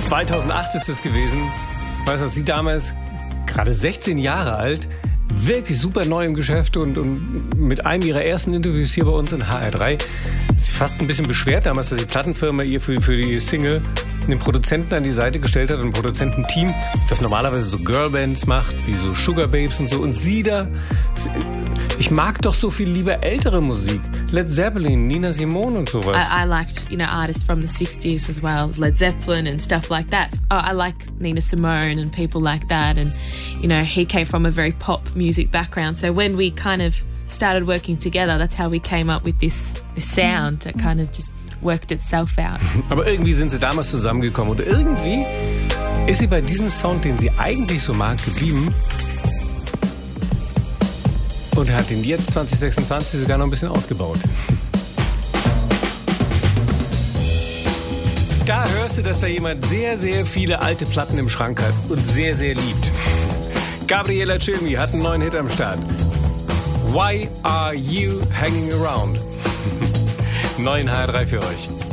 2008 ist es gewesen. Ich weiß noch, sie damals gerade 16 Jahre alt, wirklich super neu im Geschäft und mit einem ihrer ersten Interviews hier bei uns in HR3 ist sie fast ein bisschen beschwert damals, dass die Plattenfirma ihr für die Single einen Produzenten an die Seite gestellt hat, ein Produzententeam, das normalerweise so Girlbands macht, wie so Sugar Babes und so. Und sie da, ich mag doch so viel lieber ältere Musik. Led Zeppelin, Nina Simone und sowas. I liked, artists from the 60s as well, Led Zeppelin and stuff like that. I like Nina Simone and people like that. And, he came from a very pop music background. So when we kind of started working together, that's how we came up with this sound that kind of just worked itself out. Aber irgendwie sind sie damals zusammengekommen und irgendwie ist sie bei diesem Sound, den sie eigentlich so mag, geblieben und hat ihn jetzt 2026 sogar noch ein bisschen ausgebaut. Da hörst du, dass da jemand sehr, sehr viele alte Platten im Schrank hat und sehr, sehr liebt. Gabriela Cilmi hat einen neuen Hit am Start. Why are you hanging around? Neuen HR3 für euch.